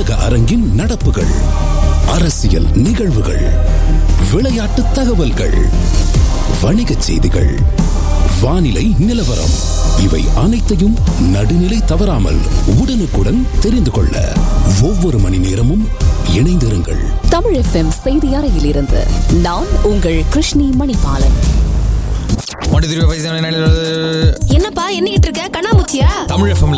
உலக அரங்கின் நடப்புகள், அரசியல் நிகழ்வுகள், விளையாட்டு தகவல்கள், வணிகச் செய்திகள், வானிலை நிலவரம், இவை அனைத்தையும் நடுநிலை தவறாமல் உடனுக்குடன் தெரிந்து கொள்ள ஒவ்வொரு மணி நேரமும் இணைந்திருங்கள். தமிழ் FM செய்தி அறையிலிருந்து நான் உங்கள் கிருஷ்ணி மணிபாலன். என்னப்பா எண்ணிக்கிட்டு இருக்க? கண்ணாமூச்சியா? தமிழ் FM